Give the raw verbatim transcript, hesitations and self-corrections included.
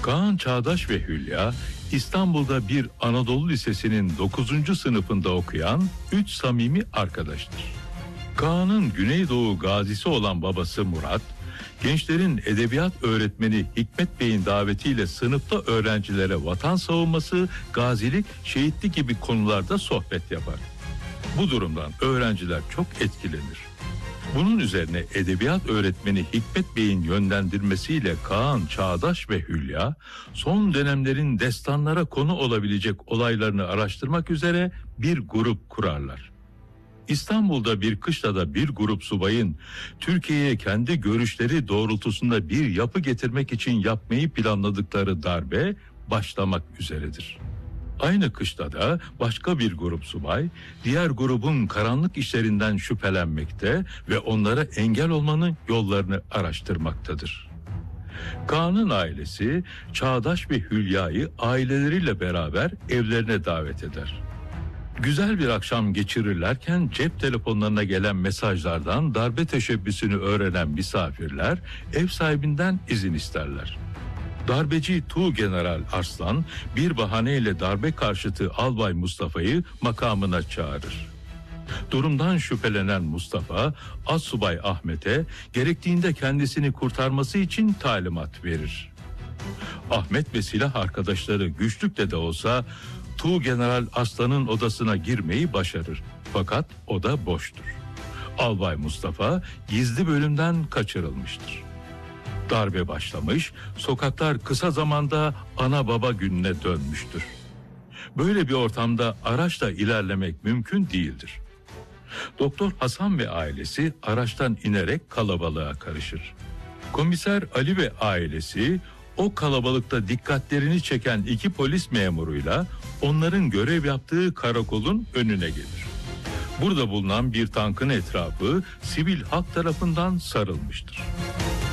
Kaan Çağdaş ve Hülya, İstanbul'da bir Anadolu Lisesi'nin dokuzuncu sınıfında okuyan üç samimi arkadaştır. Kaan'ın Güneydoğu gazisi olan babası Murat, gençlerin edebiyat öğretmeni Hikmet Bey'in davetiyle sınıfta öğrencilere vatan savunması, gazilik, şehitlik gibi konularda sohbet yapar. Bu durumdan öğrenciler çok etkilenir. Bunun üzerine edebiyat öğretmeni Hikmet Bey'in yönlendirmesiyle Kaan, Çağdaş ve Hülya son dönemlerin destanlara konu olabilecek olaylarını araştırmak üzere bir grup kurarlar. İstanbul'da bir kışlada bir grup subayın Türkiye'ye kendi görüşleri doğrultusunda bir yapı getirmek için yapmayı planladıkları darbe başlamak üzeredir. Aynı kışlada başka bir grup subay diğer grubun karanlık işlerinden şüphelenmekte ve onlara engel olmanın yollarını araştırmaktadır. Kaan'ın ailesi Çağdaş ve Hülya'yı aileleriyle beraber evlerine davet eder. Güzel bir akşam geçirirlerken cep telefonlarına gelen mesajlardan darbe teşebbüsünü öğrenen misafirler ev sahibinden izin isterler. Darbeci Tuğgeneral Arslan bir bahaneyle darbe karşıtı Albay Mustafa'yı makamına çağırır. Durumdan şüphelenen Mustafa, Assubay Ahmet'e gerektiğinde kendisini kurtarması için talimat verir. Ahmet ve silah arkadaşları güçlükle de olsa Tuğgeneral Arslan'ın odasına girmeyi başarır. Fakat oda boştur. Albay Mustafa gizli bölümden kaçırılmıştır. Darbe başlamış, sokaklar kısa zamanda ana baba gününe dönmüştür. Böyle bir ortamda araçla ilerlemek mümkün değildir. Doktor Hasan ve ailesi araçtan inerek kalabalığa karışır. Komiser Ali ve ailesi o kalabalıkta dikkatlerini çeken iki polis memuruyla onların görev yaptığı karakolun önüne gelir. Burada bulunan bir tankın etrafı sivil halk tarafından sarılmıştır.